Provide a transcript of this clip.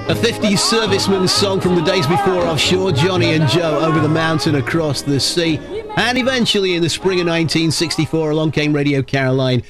A 50s serviceman song from the days before offshore, Johnny and Joe, over the mountain, across the sea. And eventually, in the spring of 1964, along came Radio Caroline